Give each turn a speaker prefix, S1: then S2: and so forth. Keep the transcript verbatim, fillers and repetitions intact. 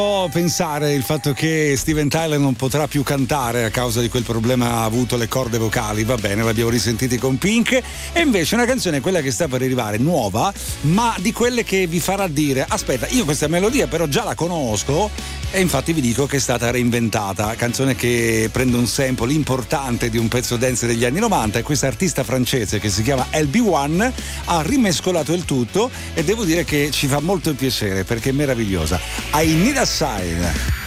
S1: pensare il fatto che Steven Tyler non potrà più cantare a causa di quel problema ha avuto le corde vocali. Va bene, l'abbiamo risentiti con Pink. E invece una canzone, quella che sta per arrivare, nuova, ma di quelle che vi farà dire: aspetta, io questa melodia però già la conosco. E infatti vi dico che è stata reinventata, canzone che prende un sample importante di un pezzo dance degli anni novanta, e questa artista francese che si chiama L B uno ha rimescolato il tutto, e devo dire che ci fa molto piacere perché è meravigliosa. I Need a Sign.